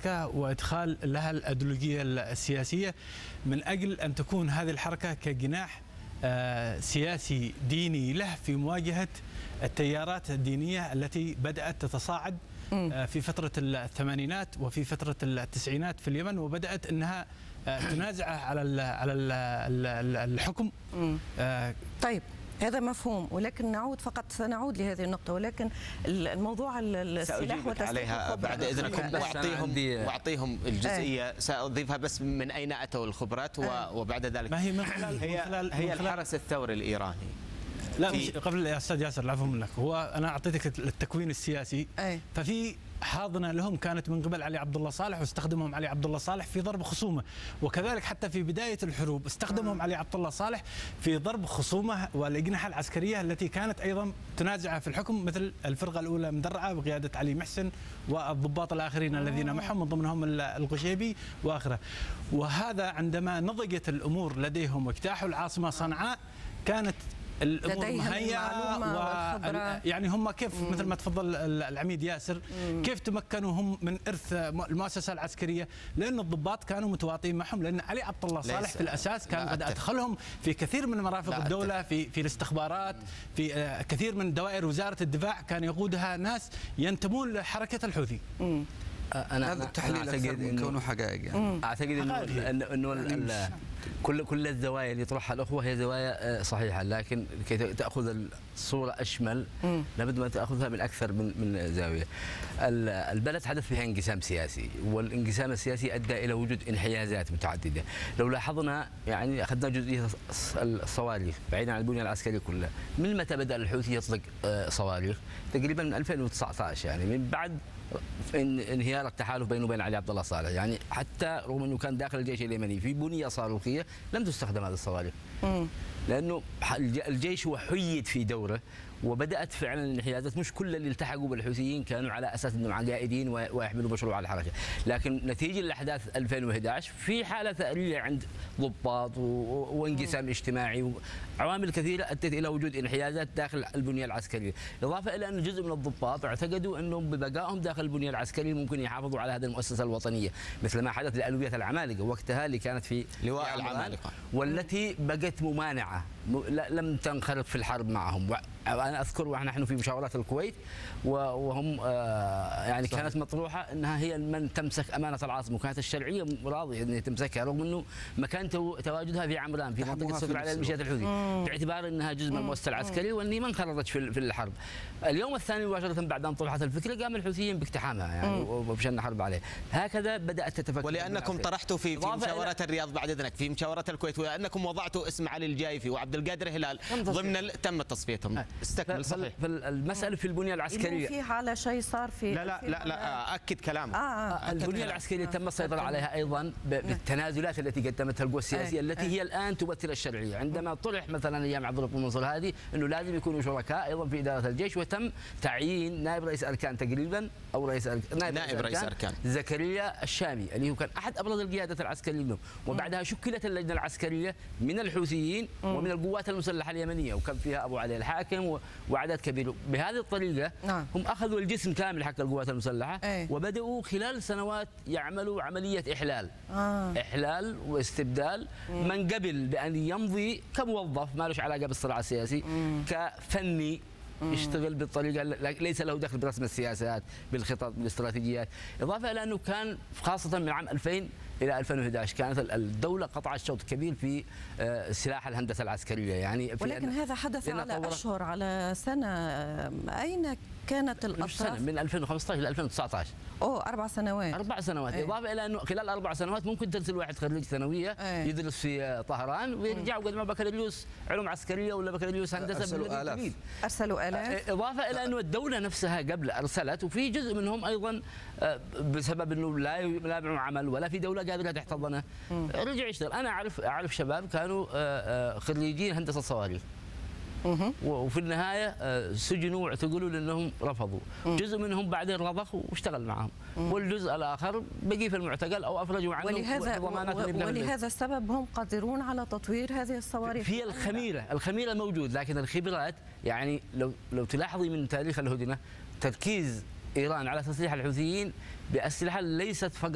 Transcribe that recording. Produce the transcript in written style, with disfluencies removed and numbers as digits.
الحركة وإدخال لها الأيديولوجية السياسية من أجل أن تكون هذه الحركة كجناح سياسي ديني له في مواجهة التيارات الدينية التي بدأت تتصاعد في فترة الثمانينات وفي فترة التسعينات في اليمن، وبدأت أنها تنازع على الحكم. طيب هذا مفهوم، ولكن سنعود لهذه النقطة، ولكن الموضوع السلاح والتسليح عليها بعد إذنكم، وأعطيهم الجزئية سأضيفها بس من أين أتوا الخبرات وبعد ذلك. ما هي من خلال هي الحرس الثوري الإيراني. لا مش قبل يا أستاذ ياسر، العفو منك، هو أنا أعطيتك التكوين السياسي. ففي حاضنة لهم كانت من قبل علي عبد الله صالح، واستخدمهم علي عبد الله صالح في ضرب خصومه، وكذلك حتى في بداية الحروب استخدمهم علي عبد الله صالح في ضرب خصومه والأجنحة العسكرية التي كانت أيضا تنازع في الحكم، مثل الفرقة الأولى مدرعة بقيادة علي محسن والضباط الآخرين الذين معهم، من ضمنهم القشيبي وآخره. وهذا عندما نضجت الأمور لديهم واجتاحوا العاصمة صنعاء كانت الامور مهيئه، يعني هم كيف مثل ما تفضل العميد ياسر، كيف تمكنوا هم من ارث المؤسسه العسكريه؟ لان الضباط كانوا متواطئين معهم، لان علي عبد الله صالح في الاساس كان قد ادخلهم في كثير من مرافق الدوله، في الاستخبارات، في كثير من دوائر وزاره الدفاع كان يقودها ناس ينتمون لحركه الحوثي. انا اعتقد من كونه حقائق، يعني اعتقد انه كل الزوايا اللي يطرحها الاخوه هي زوايا صحيحه، لكن كي تاخذ الصوره اشمل لابد ما تاخذها من اكثر من زاويه. البلد حدث فيها انقسام سياسي، والانقسام السياسي ادى الى وجود انحيازات متعدده. لو لاحظنا يعني اخذنا جزئيه الصواريخ بعيدا عن البنيه العسكريه كلها، من متى بدا الحوثي يطلق صواريخ؟ تقريبا من 2019، يعني من بعد انهيار التحالف بينه وبين علي عبد الله صالح. يعني حتى رغم انه كان داخل الجيش اليمني في بنيه صاروخيه لم تستخدم هذه الصواريخ، لانه الجيش هو حيد في دوره، وبدات فعلا الانحيازات. مش كل اللي التحقوا بالحوثيين كانوا على اساس انهم عقائديين ويحملوا مشروع الاحراج، لكن نتيجه لاحداث 2011 في حاله ثأرية عند ضباط وانقسام اجتماعي وعوامل كثيره ادت الى وجود انحيازات داخل البنيه العسكريه، اضافه الى ان جزء من الضباط اعتقدوا انهم ببقائهم داخل البنيه العسكريه ممكن يحافظوا على هذه المؤسسه الوطنيه، مثل ما حدث لألوية العمالقه وقتها اللي كانت في لواء العمالقه، والتي بقت ممانعه لم تنخرط في الحرب معهم. انا اذكر ونحن في مشاورات الكويت وهم يعني كانت مطروحه انها هي من تمسك امانه العاصمه، وكانت الشرعيه راضيه ان تمسكها، رغم انه مكان تواجدها في عمران في منطقه صفر على الميليشيات الحوثي، باعتبار انها جزء من المؤسسه العسكريه واني ما انخرطتش في الحرب. اليوم الثاني مباشره بعد ان طرحت الفكره قام الحوثيين باقتحامها يعني وبشن حرب عليه. هكذا بدات تتفكر. ولانكم طرحتوا في مشاورات الرياض بعد اذنك، في مشاورات الكويت، ولانكم وضعتوا اسم علي الجايفي وعبد القادر هلال ضمن تم تصفيتهم. استكمل. صحيح. فالمساله في البنيه العسكريه في على شيء صار في لا اكد كلامك. البنيه العسكريه تم السيطره عليها ايضا بالتنازلات التي قدمتها القوى السياسيه التي هي الان تمثل الشرعيه. عندما طرح مثلا ايام عبد الرب المنصور هذه انه لازم يكونوا شركاء ايضا في اداره الجيش، وتم تعيين نائب رئيس اركان تقريبا او نائب رئيس اركان زكريا الشامي اللي هو كان احد ابرز القيادات العسكريه منهم، وبعدها شكلت اللجنه العسكريه من الحوثيين ومن القوات المسلحه اليمنيه، وكان فيها ابو علي الحاكم وعدد كبير. بهذه الطريقه هم اخذوا الجسم كامل حق القوات المسلحه وبداوا خلال سنوات يعملوا عمليه احلال واستبدال من قبل بان يمضي كموظف ما له علاقه بالصراع السياسي، كفني يشتغل بالطريقه ليس له دخل برسم السياسات، بالخطط، بالاستراتيجيات، اضافه الى انه كان خاصه من عام 2000 الى 2011 كانت الدوله قطعت شوط كبير في سلاح الهندسه العسكريه. يعني ولكن هذا حدث على اشهر، على سنه. اين كانت الاطراف؟ من 2015 الى 2019. 4 سنوات. 4 سنوات، اضافه الى انه خلال 4 سنوات ممكن ترسل واحد خريج ثانويه يدرس في طهران ويرجع وقد ما بكالوريوس علوم عسكريه ولا بكالوريوس هندسه ارسلوا الاف. اضافه الى انه الدوله نفسها قبل ارسلت، وفي جزء منهم ايضا بسبب انه لا يلامعوا عمل ولا في دوله قادره تحتضنه رجع يشتغل. انا اعرف شباب كانوا خريجين هندسه صواريخ وفي النهايه سجنوا واعتقلوا لانهم رفضوا. جزء منهم بعدين رضخ واشتغل معهم، والجزء الاخر بقي في المعتقل او افرجوا عنه. ولهذا السبب هم قادرون على تطوير هذه الصواريخ. هي الخميره موجود، لكن الخبرات يعني لو تلاحظي من تاريخ الهدنه تركيز ايران على تسليح الحوثيين باسلحه ليست فقط